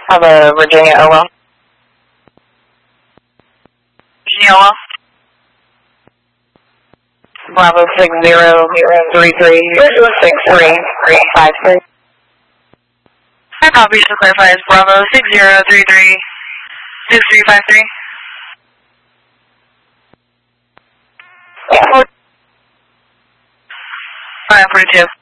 Have a Virginia OL. Virginia OL. Bravo 60336353. I copy, so clarify as Bravo 60336353. Yeah. 542.